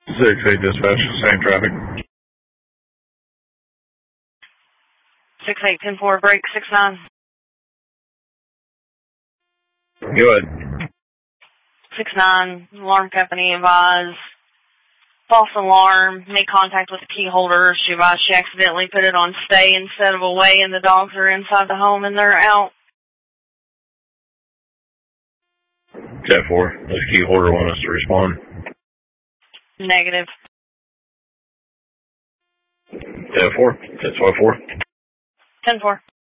6-8 dispatch, same traffic. 6-8-10-4, break 6-9. Go ahead. 6-9, alarm company advise. False alarm, made contact with the key holder. She advised she accidentally put it on stay instead of away, and the dogs are inside the home and they're out. 10-4, this key holder want us to respond. Negative. 10-4, 10-4. 10-4.